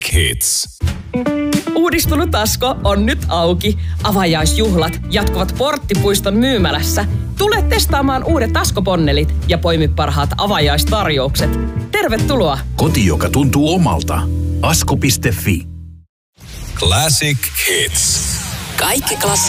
Hits. Uudistunut Asko on nyt auki. Avajaisjuhlat jatkuvat Porttipuiston myymälässä. Tule testaamaan uudet Asko-ponnelit ja poimi parhaat avajaistarjoukset. Tervetuloa! Koti, joka tuntuu omalta. Asko.fi. Classic Hits. Kaikki klassikot